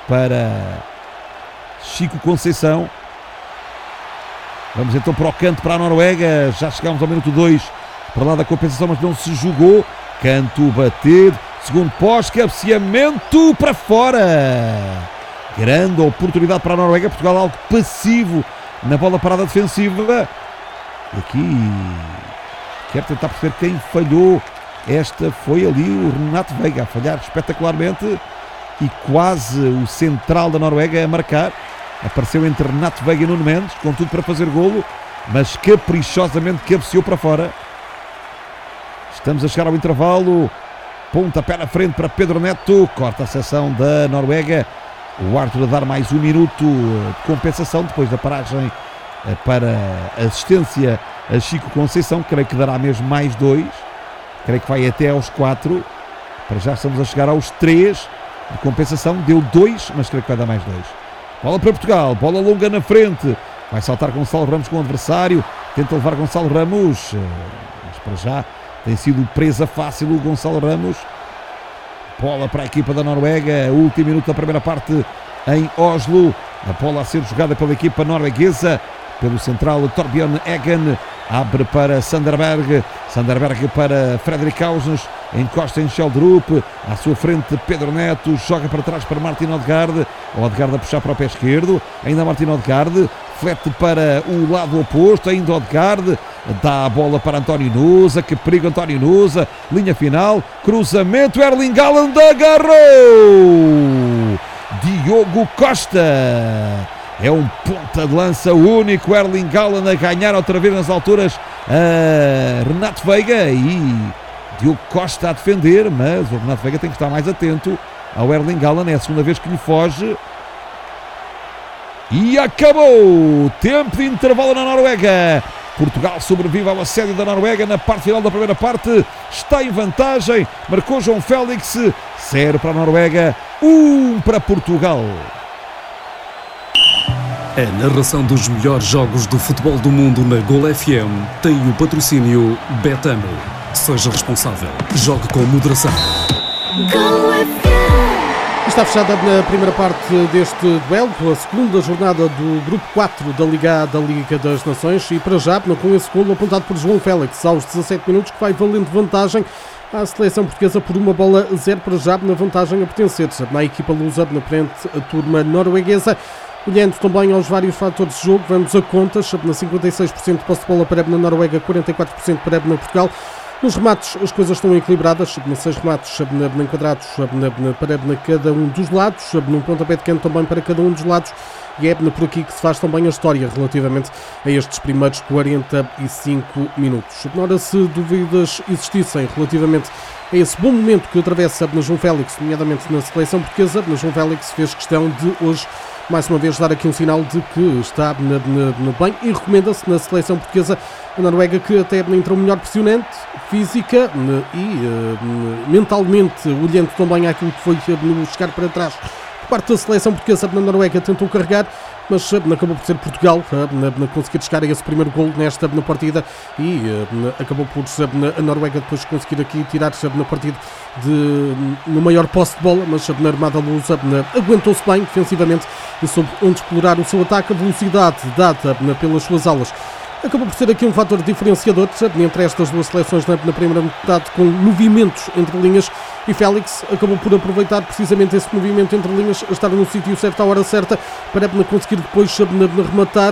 para Chico Conceição. Vamos então para o canto para a Noruega. Já chegámos ao minuto 2 para lá da compensação, mas não se jogou. Canto batido, segundo pós, cabeceamento para fora. Grande oportunidade para a Noruega. Portugal algo passivo na bola parada defensiva. E aqui quero tentar perceber quem falhou. Esta foi ali o Renato Veiga a falhar espetacularmente e quase o central da Noruega a marcar. Apareceu entre Renato Veiga e Nuno Mendes, com tudo para fazer golo, mas caprichosamente cabeceou para fora. Estamos a chegar ao intervalo. Pontapé na frente para Pedro Neto. Corta a seção da Noruega. O árbitro a dar mais um minuto de compensação depois da paragem para assistência a Chico Conceição. Creio que dará mesmo mais 2. Creio que vai até aos 4. Para já estamos a chegar aos 3 de compensação. Deu 2, mas creio que vai dar mais 2. Bola para Portugal. Bola longa na frente. Vai saltar Gonçalo Ramos com o adversário. Tenta levar Gonçalo Ramos. Mas para já tem sido presa fácil o Gonçalo Ramos. Bola para a equipa da Noruega. Último minuto da primeira parte em Oslo. A bola a ser jogada pela equipa norueguesa. Pelo central Torbjørn Eggen. Abre para Sanderberg. Sanderberg para Fredrik Ausnes. Encosta em Sheldrup. À sua frente Pedro Neto. Joga para trás para Martin Odegaard. Odegaard a puxar para o pé esquerdo. Ainda Martin Odegaard. Flete para o lado oposto. Ainda Odegaard. Dá a bola para António Nusa. Que perigo António Nusa. Linha final. Cruzamento. Erling Haaland agarrou. Diogo Costa. É um ponta de lança único. Erling Haaland a ganhar outra vez nas alturas Renato Veiga e Diogo Costa a defender, mas o Renato Veiga tem que estar mais atento ao Erling Haaland. É a segunda vez que lhe foge. E acabou! Tempo de intervalo na Noruega. Portugal sobrevive ao assédio da Noruega na parte final da primeira parte. Está em vantagem. Marcou João Félix. 0 para a Noruega, 1 para Portugal. A narração dos melhores jogos do futebol do mundo na Gol FM tem o patrocínio Betano. Seja responsável. Jogue com moderação. Está fechada a primeira parte deste duelo, a segunda jornada do Grupo 4 da Liga A da Liga das Nações, e para já, com esse golo apontado por João Félix aos 17 minutos, que vai valendo vantagem à seleção portuguesa por 1-0 para já, na vantagem a pertencer na equipa lusa, na frente a turma norueguesa. Olhando também aos vários fatores de jogo, vamos a contas, na 56% de posse de bola para na Noruega, 44% para na Portugal. Nos remates as coisas estão equilibradas, 6 remates enquadrados para cada um dos lados, num pontapé de canto também para cada um dos lados, e é por aqui que se faz também a história relativamente a estes primeiros 45 minutos. Ora, se dúvidas existissem relativamente a esse bom momento que atravessa João Félix, nomeadamente na seleção portuguesa, João Félix fez questão de hoje mais uma vez dar aqui um sinal de que está bem, e recomenda-se na seleção portuguesa a Noruega, que até entrou melhor pressionante, física e mentalmente, olhando também àquilo que foi chegar para trás. Por parte da seleção portuguesa, na Noruega tentou carregar, mas acabou por ser Portugal a conseguir chegar a esse primeiro golo nesta partida, e acabou por a Noruega depois conseguir aqui tirar na partida no maior posse de bola, mas na armada lusa aguentou-se bem defensivamente e soube onde explorar o seu ataque. A velocidade dada pelas suas alas acabou por ser aqui um fator diferenciador entre estas duas seleções na primeira metade, com movimentos entre linhas, e Félix acabou por aproveitar precisamente esse movimento entre linhas, estar no sítio certo à hora certa para conseguir depois rematar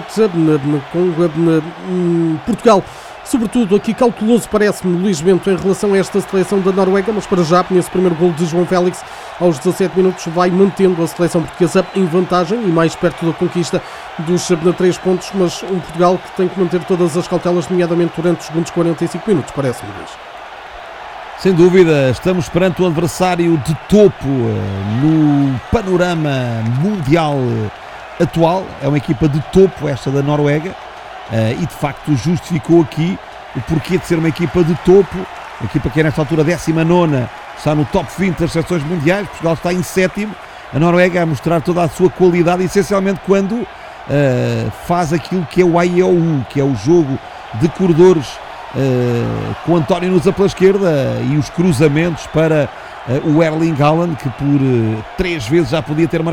com Portugal. Sobretudo aqui cauteloso, parece-me, Luís Bento em relação a esta seleção da Noruega, mas para já, nesse primeiro golo de João Félix, aos 17 minutos, vai mantendo a seleção portuguesa em vantagem e mais perto da conquista dos 3 pontos, mas um Portugal que tem que manter todas as cautelas, nomeadamente durante os segundos 45 minutos, parece-me, Luís. Sem dúvida, estamos perante um adversário de topo no panorama mundial atual. É uma equipa de topo, esta da Noruega. E de facto justificou aqui o porquê de ser uma equipa de topo, uma equipa que é nesta altura 19ª, está no top 20 das seleções mundiais. Portugal está em 7º, a Noruega a mostrar toda a sua qualidade, essencialmente quando faz aquilo que é o AEOU, que é o jogo de corredores, com António Nusa pela esquerda e os cruzamentos para o Erling Haaland, que por 3 vezes já podia ter marcado